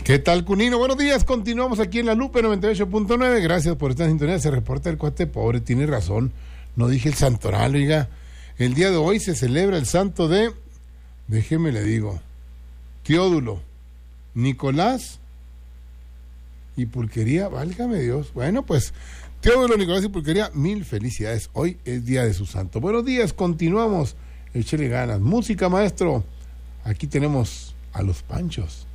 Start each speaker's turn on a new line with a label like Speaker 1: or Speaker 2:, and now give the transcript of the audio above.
Speaker 1: ¿Qué tal, Cunino? Buenos días, continuamos aquí en La Lupe 98.9. Gracias por estar en sintonía. Se reporta el cuate pobre, tiene razón. No dije el santoral, oiga. El día de hoy se celebra el santo de, déjeme le digo, Teodulo, Nicolás y Pulquería, válgame Dios. Bueno, pues, Teodulo, Nicolás y Pulquería, mil felicidades. Hoy es día de su santo. Buenos días, continuamos. Échele ganas. Música, maestro. Aquí tenemos a los Panchos.